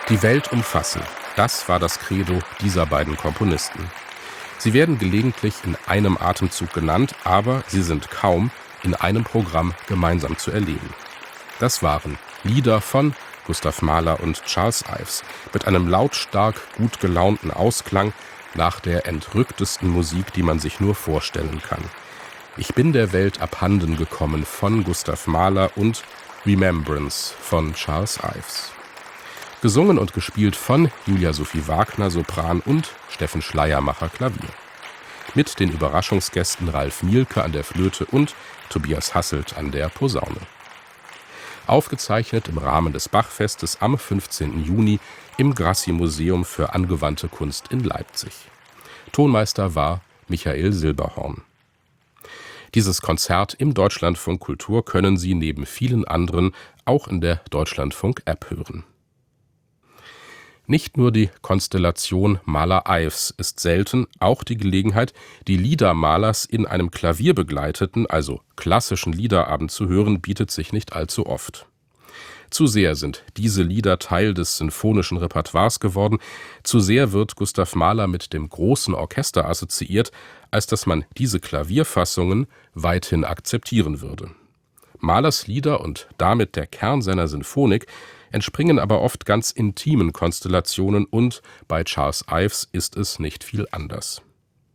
Die Welt umfassen, das war das Credo dieser beiden Komponisten. Sie werden gelegentlich in einem Atemzug genannt, aber sie sind kaum in einem Programm gemeinsam zu erleben. Das waren Lieder von Gustav Mahler und Charles Ives mit einem lautstark gut gelaunten Ausklang nach der entrücktesten Musik, die man sich nur vorstellen kann. Ich bin der Welt abhanden gekommen von Gustav Mahler und Remembrance von Charles Ives. Gesungen und gespielt von Julia Sophie Wagner, Sopran, und Steffen Schleiermacher, Klavier. Mit den Überraschungsgästen Ralf Mielke an der Flöte und Tobias Hasselt an der Posaune. Aufgezeichnet im Rahmen des Bachfestes am 15. Juni im Grassi-Museum für angewandte Kunst in Leipzig. Tonmeister war Michael Silberhorn. Dieses Konzert im Deutschlandfunk Kultur können Sie neben vielen anderen auch in der Deutschlandfunk-App hören. Nicht nur die Konstellation Mahler-Ives ist selten, auch die Gelegenheit, die Lieder Mahlers in einem klavierbegleiteten, also klassischen Liederabend zu hören, bietet sich nicht allzu oft. Zu sehr sind diese Lieder Teil des sinfonischen Repertoires geworden, zu sehr wird Gustav Mahler mit dem großen Orchester assoziiert, als dass man diese Klavierfassungen weithin akzeptieren würde. Mahlers Lieder und damit der Kern seiner Sinfonik entspringen aber oft ganz intimen Konstellationen und bei Charles Ives ist es nicht viel anders.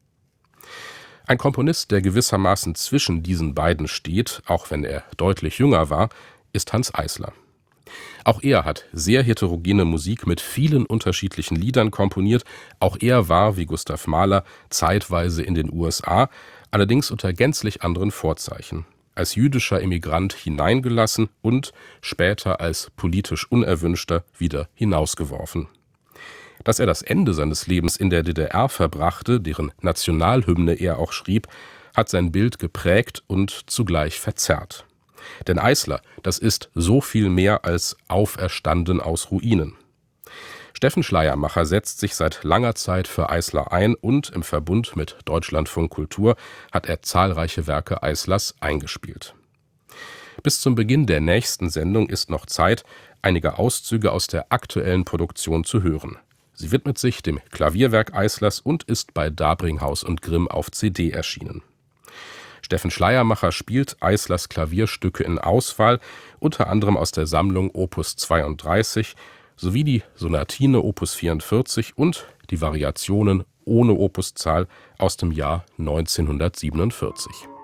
Ein Komponist, der gewissermaßen zwischen diesen beiden steht, auch wenn er deutlich jünger war, ist Hanns Eisler. Auch er hat sehr heterogene Musik mit vielen unterschiedlichen Liedern komponiert. Auch er war, wie Gustav Mahler, zeitweise in den USA, allerdings unter gänzlich anderen Vorzeichen. Als jüdischer Emigrant hineingelassen und später als politisch Unerwünschter wieder hinausgeworfen. Dass er das Ende seines Lebens in der DDR verbrachte, deren Nationalhymne er auch schrieb, hat sein Bild geprägt und zugleich verzerrt. Denn Eisler, das ist so viel mehr als auferstanden aus Ruinen. Steffen Schleiermacher setzt sich seit langer Zeit für Eisler ein und im Verbund mit Deutschlandfunk Kultur hat er zahlreiche Werke Eislers eingespielt. Bis zum Beginn der nächsten Sendung ist noch Zeit, einige Auszüge aus der aktuellen Produktion zu hören. Sie widmet sich dem Klavierwerk Eislers und ist bei Dabringhaus und Grimm auf CD erschienen. Steffen Schleiermacher spielt Eislers Klavierstücke in Auswahl, unter anderem aus der Sammlung Opus 32, sowie die Sonatine Opus 44 und die Variationen ohne Opuszahl aus dem Jahr 1947.